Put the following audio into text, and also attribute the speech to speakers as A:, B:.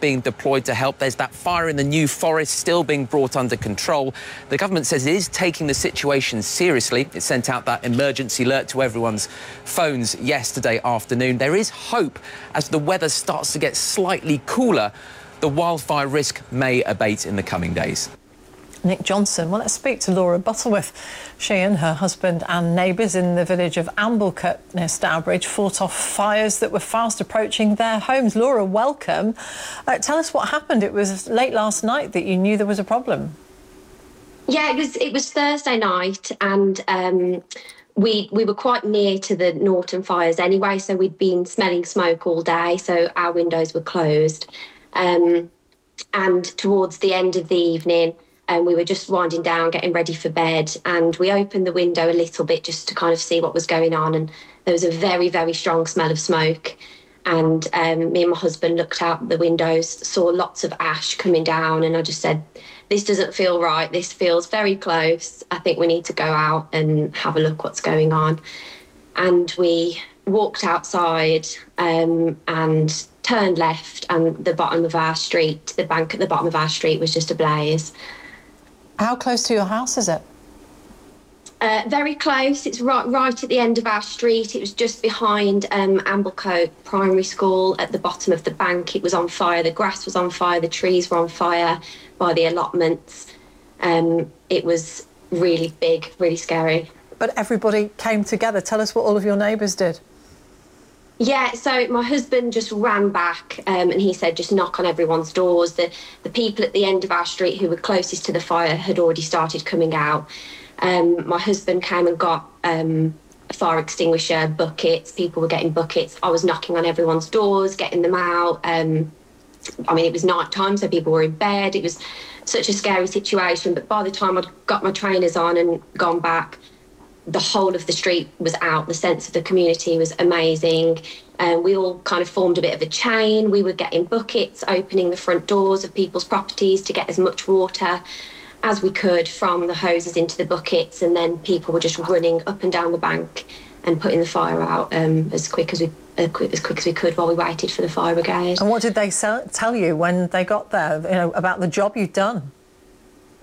A: being deployed to help. There's that fire in the New Forest still being brought under control. The government says it is taking the situation seriously. It sent out that emergency alert to everyone's phones yesterday afternoon. There is hope as the weather starts to get slightly cooler. The wildfire risk may abate in the coming days.
B: Nick Johnson. Well, let's speak to Laura Butterworth. She and her husband and neighbours in the village of Amblecote near Stourbridge fought off fires that were fast approaching their homes. Laura, welcome. Tell us what happened. It was late last night that you knew there was a problem.
C: Yeah, it was Thursday night, and we were quite near to the Norton fires anyway, so we'd been smelling smoke all day, so our windows were closed. And towards the end of the evening, we were just winding down, getting ready for bed, and we opened the window a little bit just to kind of see what was going on, and there was a very, very strong smell of smoke. And me and my husband looked out the windows, saw lots of ash coming down, and I just said, this doesn't feel right, this feels very close. I think we need to go out and have a look what's going on. And we walked outside and turned left, and the bottom of our street, the bank at the bottom of our street was just ablaze.
B: How close to your house is it?
C: Very close. It's right at the end of our street. It was just behind Amblecote Primary School at the bottom of the bank. It was on fire. The grass was on fire. The trees were on fire by the allotments. It was really big, really scary.
B: But everybody came together. Tell us what all of your neighbours did.
C: Yeah, so my husband just ran back and he said just knock on everyone's doors. The people at the end of our street who were closest to the fire had already started coming out. My husband came and got a fire extinguisher, buckets. People were getting buckets. I was knocking on everyone's doors, getting them out. I mean, it was night time, so people were in bed. It was such a scary situation. But by the time I'd got my trainers on and gone back, the whole of the street was out. The sense of the community was amazing. We all kind of formed a bit of a chain. We were getting buckets, opening the front doors of people's properties to get as much water as we could from the hoses into the buckets, and then people were just running up and down the bank and putting the fire out as quick as we could while we waited for the fire brigade.
B: And what did they tell you when they got there, about the job you'd done?